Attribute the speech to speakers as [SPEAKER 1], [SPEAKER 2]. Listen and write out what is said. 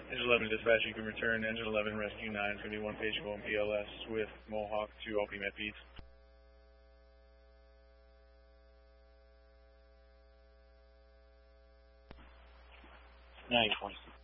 [SPEAKER 1] Engine 11 dispatch, you can return Engine 11 Rescue 9. It's going to be one page going BLS with Mohawk to OP Met Beats.
[SPEAKER 2] 926.